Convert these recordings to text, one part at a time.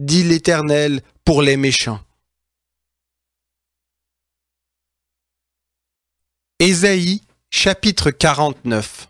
dit l'Éternel, pour les méchants. Ésaïe, chapitre 49.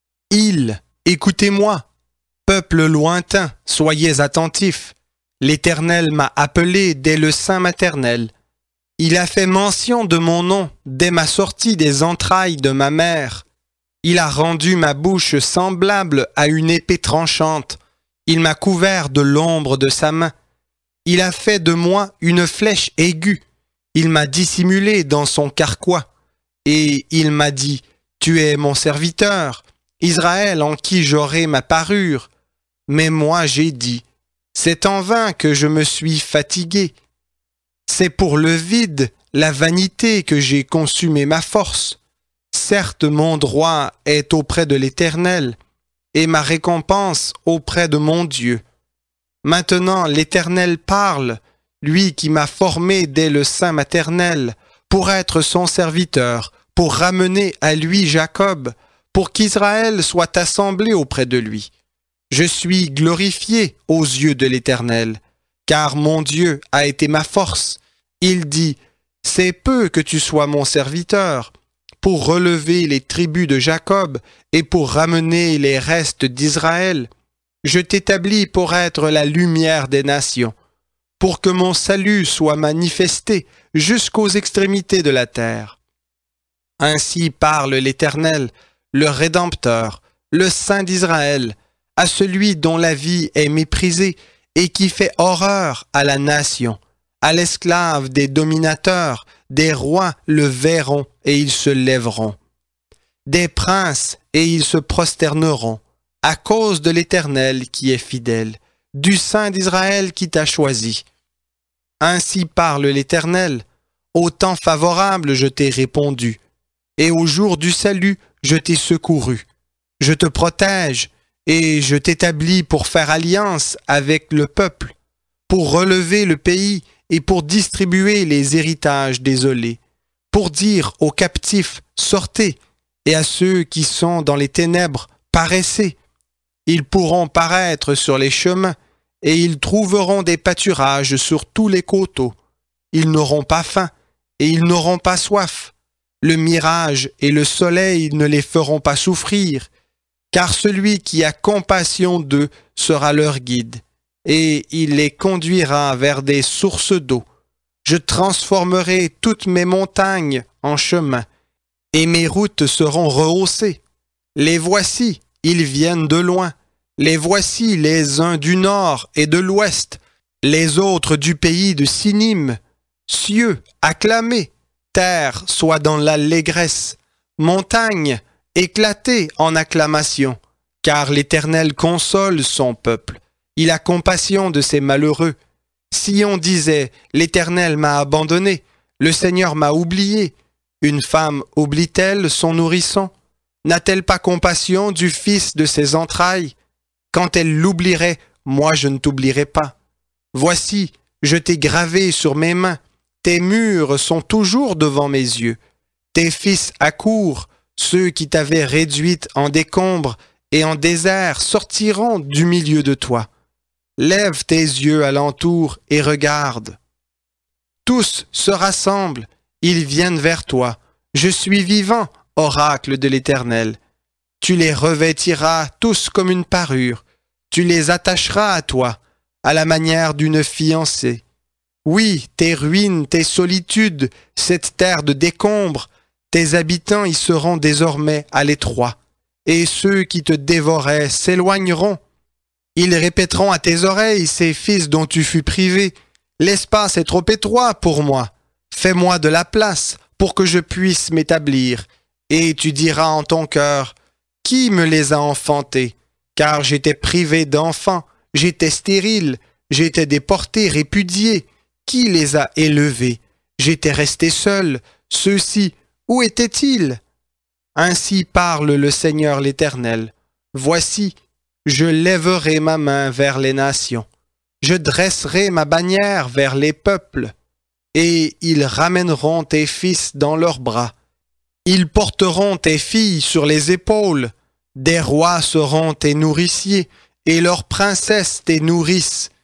Écoutez-moi, peuple lointain, soyez attentifs. L'Éternel m'a appelé dès le sein maternel. Il a fait mention de mon nom dès ma sortie des entrailles de ma mère. Il a rendu ma bouche semblable à une épée tranchante. Il m'a couvert de l'ombre de sa main. Il a fait de moi une flèche aiguë. Il m'a dissimulé dans son carquois. Et il m'a dit, tu es mon serviteur, Israël en qui j'aurai ma parure. Mais moi j'ai dit, c'est en vain que je me suis fatigué. C'est pour le vide, la vanité que j'ai consumé ma force. Certes, mon droit est auprès de l'Éternel, et ma récompense auprès de mon Dieu. Maintenant l'Éternel parle, lui qui m'a formé dès le sein maternel, pour être son serviteur, pour ramener à lui Jacob, pour qu'Israël soit assemblé auprès de lui. Je suis glorifié aux yeux de l'Éternel, car mon Dieu a été ma force. Il dit, c'est peu que tu sois mon serviteur, pour relever les tribus de Jacob et pour ramener les restes d'Israël. Je t'établis pour être la lumière des nations, pour que mon salut soit manifesté jusqu'aux extrémités de la terre. Ainsi parle l'Éternel, le Rédempteur, le Saint d'Israël, à celui dont la vie est méprisée et qui fait horreur à la nation, à l'esclave des dominateurs, des rois le verront et ils se lèveront, des princes et ils se prosterneront, à cause de l'Éternel qui est fidèle, du Saint d'Israël qui t'a choisi. Ainsi parle l'Éternel, au temps favorable je t'ai répondu, et au jour du salut je t'ai secouru. Je te protège, et je t'établis pour faire alliance avec le peuple, pour relever le pays et pour distribuer les héritages désolés, pour dire aux captifs, sortez, et à ceux qui sont dans les ténèbres, paraissez. Ils pourront paraître sur les chemins, et ils trouveront des pâturages sur tous les coteaux. Ils n'auront pas faim, et ils n'auront pas soif. Le mirage et le soleil ne les feront pas souffrir, car celui qui a compassion d'eux sera leur guide, et il les conduira vers des sources d'eau. Je transformerai toutes mes montagnes en chemins, et mes routes seront rehaussées. Les voici, ils viennent de loin. Les voici les uns du nord et de l'ouest, les autres du pays de Sinim. Cieux, acclamez, terre, sois dans l'allégresse, montagne, éclatez en acclamation, car l'Éternel console son peuple. Il a compassion de ses malheureux. Si on disait, l'Éternel m'a abandonné, le Seigneur m'a oublié, une femme oublie-t-elle son nourrisson? N'a-t-elle pas compassion du fils de ses entrailles? Quand elle l'oublierait, moi je ne t'oublierai pas. Voici, je t'ai gravé sur mes mains, tes murs sont toujours devant mes yeux. Tes fils accourent, ceux qui t'avaient réduite en décombre et en désert sortiront du milieu de toi. Lève tes yeux alentour et regarde. Tous se rassemblent, ils viennent vers toi. Je suis vivant, oracle de l'Éternel. Tu les revêtiras tous comme une parure. Tu les attacheras à toi, à la manière d'une fiancée. Oui, tes ruines, tes solitudes, cette terre de décombres, tes habitants y seront désormais à l'étroit, et ceux qui te dévoraient s'éloigneront. Ils répéteront à tes oreilles ces fils dont tu fus privé. L'espace est trop étroit pour moi. Fais-moi de la place pour que je puisse m'établir. Et tu diras en ton cœur, qui me les a enfantés? Car j'étais privé d'enfants, j'étais stérile, j'étais déporté, répudié. Qui les a élevés? J'étais resté seul. Ceux-ci, où étaient-ils? Ainsi parle le Seigneur l'Éternel. Voici, je lèverai ma main vers les nations. Je dresserai ma bannière vers les peuples. Et ils ramèneront tes fils dans leurs bras. Ils porteront tes filles sur les épaules. Des rois seront tes nourriciers, et leurs princesses tes nourrices.